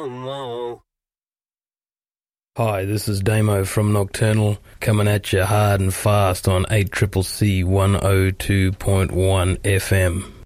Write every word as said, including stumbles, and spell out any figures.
Hi, this is Damo from Nocturnal, coming at you hard and fast on eight C C C one oh two point one F M.